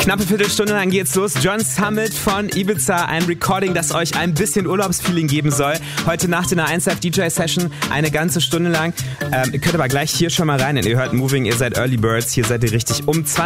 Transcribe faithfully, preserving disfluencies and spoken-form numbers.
Knappe Viertelstunde lang geht's los. John Summit von Ibiza, ein Recording, das euch ein bisschen Urlaubsfeeling geben soll. Heute Nacht in einer eins Live D J Session, eine ganze Stunde lang. Ähm, ihr könnt aber gleich hier schon mal rein, denn ihr hört Moving, ihr seid Early Birds, hier seid ihr richtig um zwanzig